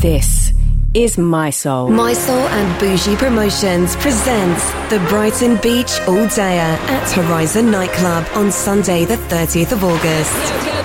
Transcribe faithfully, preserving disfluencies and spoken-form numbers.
This is My Soul. My Soul and Bougie Promotions presents the Brighton Beach All Dayer at Horizon Nightclub on Sunday the thirtieth of August.